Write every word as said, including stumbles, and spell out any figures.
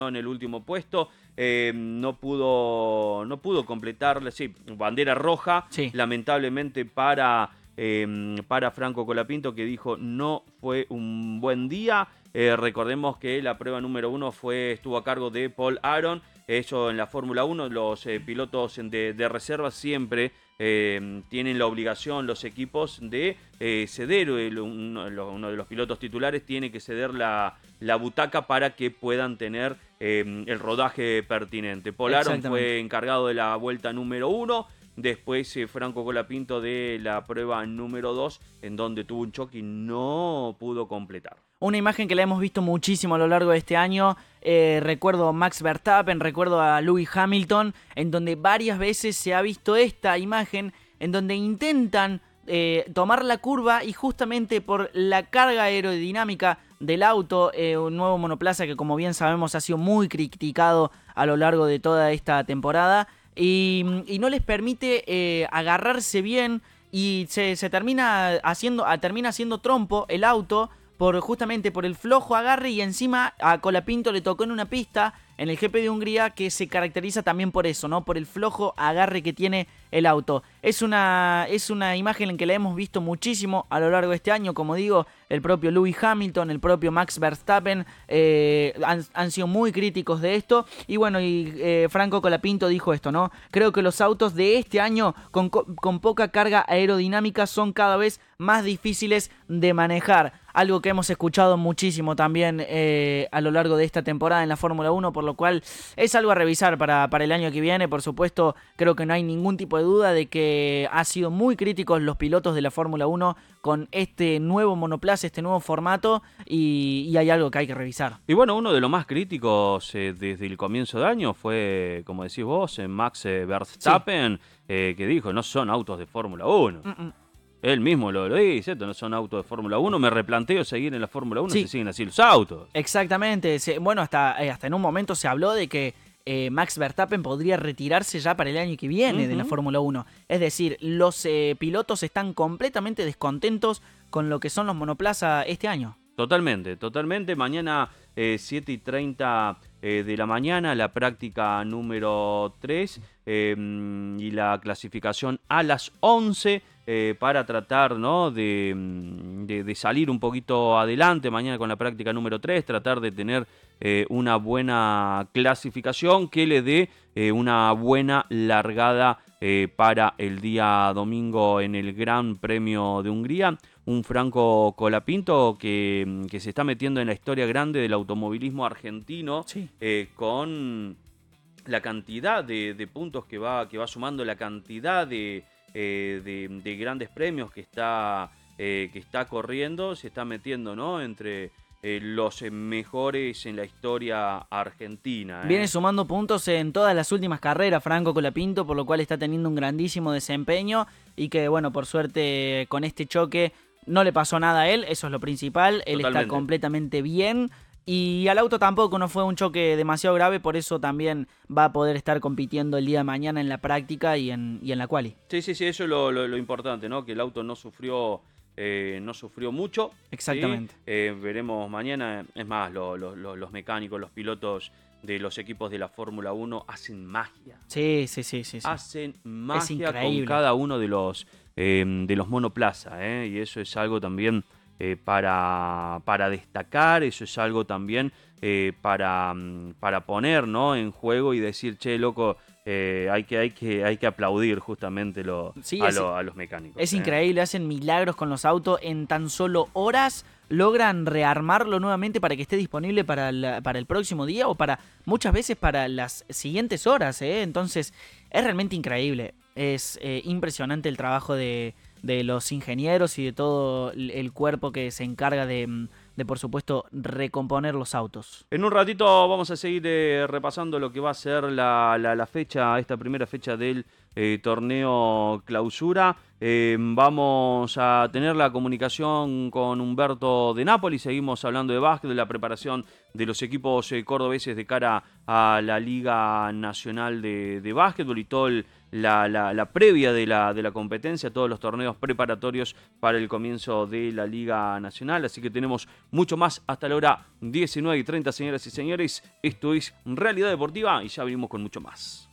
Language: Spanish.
en el último puesto, eh, no pudo no pudo completar, sí, bandera roja, sí. lamentablemente para, eh, para Franco Colapinto, que dijo no fue un buen día. Eh, recordemos que la prueba número uno fue, estuvo a cargo de Paul Aron. Eso en la Fórmula uno, los eh, pilotos de, de reserva siempre eh, tienen la obligación, los equipos, de eh, ceder, el, uno, uno de los pilotos titulares tiene que ceder la, la butaca para que puedan tener eh, el rodaje pertinente. Paul Aron fue encargado de la vuelta número uno. Después eh, Franco Colapinto de la prueba número dos, en donde tuvo un choque y no pudo completar. Una imagen que la hemos visto muchísimo a lo largo de este año. Eh, recuerdo a Max Verstappen, recuerdo a Lewis Hamilton, en donde varias veces se ha visto esta imagen, en donde intentan eh, tomar la curva y justamente por la carga aerodinámica del auto, eh, un nuevo monoplaza que, como bien sabemos, ha sido muy criticado a lo largo de toda esta temporada, y, y no les permite eh, agarrarse bien, y se, se termina haciendo, termina haciendo trompo el auto, por justamente por el flojo agarre, y encima a Colapinto le tocó en una pista en el G P de Hungría que se caracteriza también por eso, ¿no? Por el flojo agarre que tiene el auto. Es una, es una imagen en que la hemos visto muchísimo a lo largo de este año, como digo, el propio Lewis Hamilton, el propio Max Verstappen eh, han, han sido muy críticos de esto, y bueno, y eh, Franco Colapinto dijo esto, ¿no? Creo que los autos de este año con, con poca carga aerodinámica son cada vez más difíciles de manejar. Algo que hemos escuchado muchísimo también eh, a lo largo de esta temporada en la Fórmula uno, por lo cual es algo a revisar para, para el año que viene. Por supuesto, creo que no hay ningún tipo de duda de que han sido muy críticos los pilotos de la Fórmula uno con este nuevo monoplaza, este nuevo formato, y, y hay algo que hay que revisar. Y bueno, uno de los más críticos eh, desde el comienzo de año fue, como decís vos, eh, Max eh, Verstappen, sí. eh, que dijo, no son autos de Fórmula uno. Mm-mm. Él mismo lo, lo dice, estos no son autos de Fórmula uno, me replanteo seguir en la Fórmula uno, sí. Si siguen así los autos. Exactamente, bueno, hasta, hasta en un momento se habló de que eh, Max Verstappen podría retirarse ya para el año que viene uh-huh. de la Fórmula uno. Es decir, los eh, pilotos están completamente descontentos con lo que son los monoplazas este año. Totalmente, totalmente. Mañana eh, siete y treinta eh, de la mañana, la práctica número tres eh, y la clasificación a las once eh, para tratar, ¿no? de, de, de salir un poquito adelante mañana con la práctica número tres, tratar de tener eh, una buena clasificación que le dé eh, una buena largada eh, para el día domingo en el Gran Premio de Hungría. Un Franco Colapinto que, que se está metiendo en la historia grande del automovilismo argentino, sí. eh, con la cantidad de, de puntos que va, que va sumando, la cantidad de, eh, de, de grandes premios que está, eh, que está corriendo, se está metiendo, ¿no? entre eh, los mejores en la historia argentina. ¿eh? Viene sumando puntos en todas las últimas carreras Franco Colapinto, por lo cual está teniendo un grandísimo desempeño, y que, bueno, por suerte con este choque no le pasó nada a él, eso es lo principal. Él Totalmente. Está completamente bien, y al auto tampoco no fue un choque demasiado grave, por eso también va a poder estar compitiendo el día de mañana en la práctica y en, y en la quali. Sí, sí, sí, eso es lo, lo, lo importante, ¿no? Que el auto no sufrió, eh, no sufrió mucho. Exactamente. ¿sí? Eh, veremos mañana, es más, lo, lo, lo, los mecánicos, los pilotos de los equipos de la Fórmula uno hacen magia. Sí, sí, sí, sí. sí. Hacen magia con cada uno de los, eh, de los monoplazas, ¿eh? Y eso es algo también eh, para, para destacar, eso es algo también eh, para, para poner, ¿no? en juego y decir, che, loco, eh, hay, que, hay, que, hay que aplaudir justamente lo, sí, a, es, lo, a los mecánicos. Es ¿eh? increíble, hacen milagros con los autos. En tan solo horas logran rearmarlo nuevamente para que esté disponible para, la, para el próximo día, o para muchas veces para las siguientes horas, ¿eh? Entonces es realmente increíble. Es eh, impresionante el trabajo de, de los ingenieros y de todo el cuerpo que se encarga de, de, por supuesto, recomponer los autos. En un ratito vamos a seguir eh, repasando lo que va a ser la, la, la fecha, esta primera fecha del eh, torneo clausura. Eh, vamos a tener la comunicación con Humberto de Napoli. Seguimos hablando de básquet, de la preparación de los equipos eh, cordobeses de cara a la Liga Nacional de, de Básquetbol y todo el, la, la, la previa de la, de la competencia, todos los torneos preparatorios para el comienzo de la Liga Nacional. Así que tenemos mucho más hasta la hora diecinueve y treinta, señoras y señores. Esto es Realidad Deportiva y ya venimos con mucho más.